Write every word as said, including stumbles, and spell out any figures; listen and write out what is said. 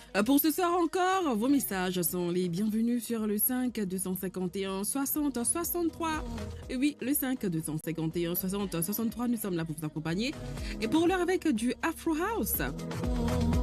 Euh, Pour ce soir encore, vos messages sont les bienvenus sur le cinq deux cent cinquante et un soixante soixante-trois. Et oui, le cinq deux cent cinquante et un soixante soixante-trois, nous sommes là pour vous accompagner. Et pour l'heure avec du Afro House.